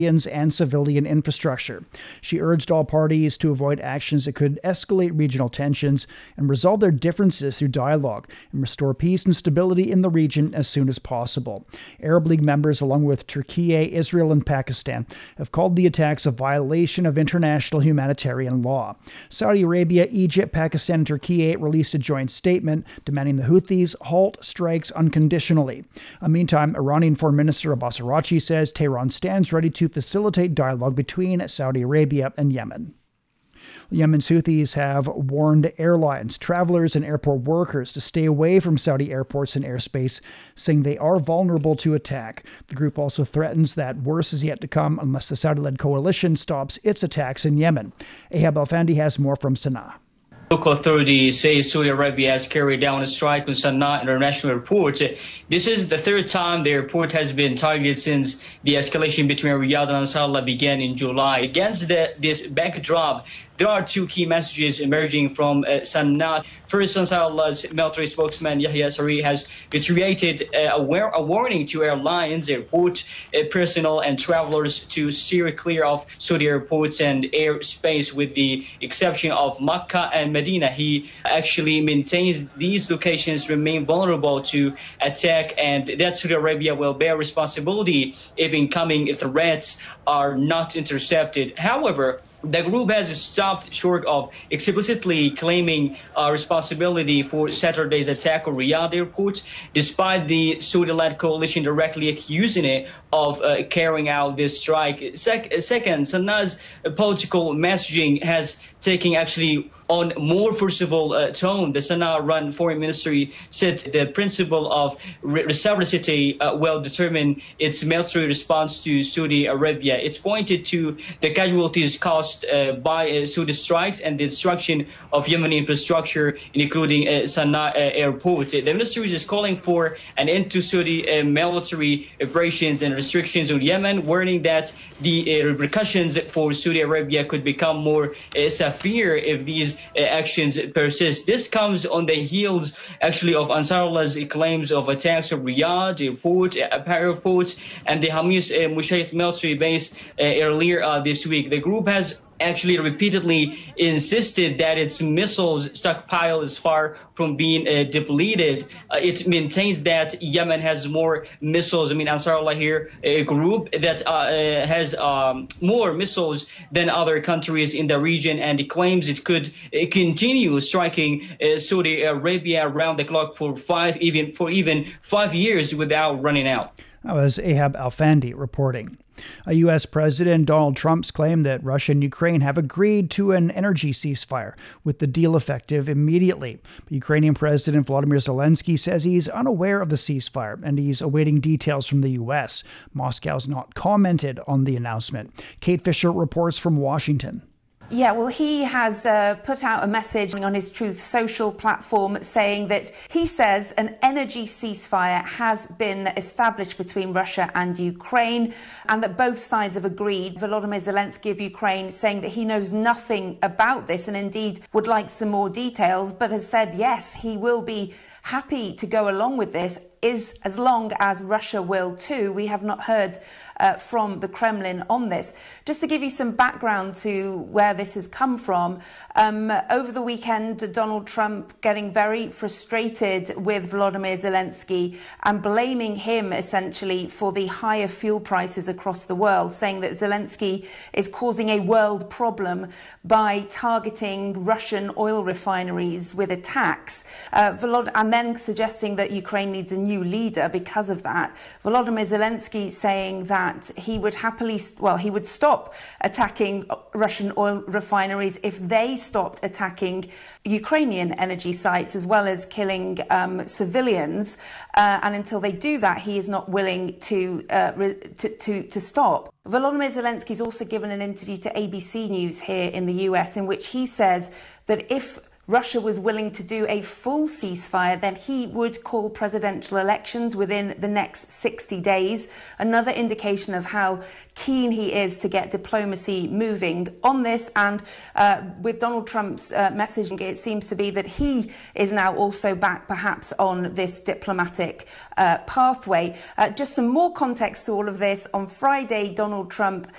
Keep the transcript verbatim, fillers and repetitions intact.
and civilian infrastructure. She urged all parties to avoid actions that could escalate regional tensions and resolve their differences through dialogue and restore peace and stability in the region as soon as possible. Arab League members, along with Turkey, Israel, and Pakistan, have called the attacks a violation of international humanitarian law. Saudi Arabia, Egypt, Pakistan, and Turkey released a joint statement demanding the Houthis halt strikes unconditionally. Uh, meantime, Iranian Foreign Minister Abbas Araghchi says Tehran stands ready to facilitate dialogue between Saudi Arabia and Yemen. Yemen's Houthis have warned airlines, travelers, and airport workers to stay away from Saudi airports and airspace, saying they are vulnerable to attack. The group also threatens that worse is yet to come unless the Saudi-led coalition stops its attacks in Yemen. Ahab Alfandi has more from Sana'a. Local authorities say Saudi Arabia has carried down a strike on Sana'a International Airport. This is the third time the airport has been targeted since the escalation between Riyadh and Ansarallah began in July. Against the, this backdrop, there are two key messages emerging from uh, Sana'a. First, Ansarallah's military spokesman Yahya Saree has reiterated uh, a, war a warning to airlines, airport uh, personnel, and travelers to steer clear of Saudi airports and airspace, with the exception of Makkah and Medina. He actually maintains these locations remain vulnerable to attack, and that Saudi Arabia will bear responsibility if incoming threats are not intercepted. However, the group has stopped short of explicitly claiming uh, responsibility for Saturday's attack on Riyadh airport, despite the Saudi-led coalition directly accusing it of uh, carrying out this strike. Sec second, Sana'a's political messaging has taken actually on more forcible uh, tone. The Sana'a-run foreign ministry said the principle of re reciprocity uh, will determine its military response to Saudi Arabia. It's pointed to the casualties caused uh, by uh, Saudi strikes and the destruction of Yemeni infrastructure, including uh, Sana'a uh, airport. The ministry is calling for an end to Saudi uh, military operations and restrictions on Yemen, warning that the uh, repercussions for Saudi Arabia could become more uh, severe if these uh, actions persist. This comes on the heels, actually, of Ansarallah's claims of attacks on Riyadh airport, uh, airport, and the Hamis uh, Mushayt military base uh, earlier uh, this week. The group has actually repeatedly insisted that its missiles stockpile is far from being uh, depleted. Uh, it maintains that Yemen has more missiles. I mean, Ansarallah here, a group that uh, uh, has um, more missiles than other countries in the region, and it claims it could uh, continue striking uh, Saudi Arabia around the clock for five, even for even five years without running out. That was Ahab Alfandi reporting. A U S President Donald Trump's claim that Russia and Ukraine have agreed to an energy ceasefire, with the deal effective immediately. But Ukrainian President Volodymyr Zelensky says he's unaware of the ceasefire and he's awaiting details from the U S. Moscow's not commented on the announcement. Kate Fisher reports from Washington. Yeah, well, he has uh, put out a message on his Truth Social platform saying that he says an energy ceasefire has been established between Russia and Ukraine and that both sides have agreed. Volodymyr Zelensky of Ukraine saying that he knows nothing about this and indeed would like some more details, but has said, yes, he will be happy to go along with this, is as long as Russia will too. We have not heard uh, from the Kremlin on this. Just to give you some background to where this has come from, um, over the weekend, Donald Trump getting very frustrated with Volodymyr Zelensky and blaming him essentially for the higher fuel prices across the world, saying that Zelensky is causing a world problem by targeting Russian oil refineries with attacks, uh, Volod and then suggesting that Ukraine needs a new new leader because of that. Volodymyr Zelensky saying that he would happily, well, he would stop attacking Russian oil refineries if they stopped attacking Ukrainian energy sites, as well as killing um, civilians. Uh, and until they do that, he is not willing to, uh, to, to, to stop. Volodymyr Zelensky's also given an interview to A B C News here in the U S in which he says that if Russia was willing to do a full ceasefire, then he would call presidential elections within the next sixty days. Another indication of how keen he is to get diplomacy moving on this. And uh, with Donald Trump's uh, messaging, it seems to be that he is now also back perhaps on this diplomatic uh, pathway. Uh, just some more context to all of this. On Friday, Donald Trump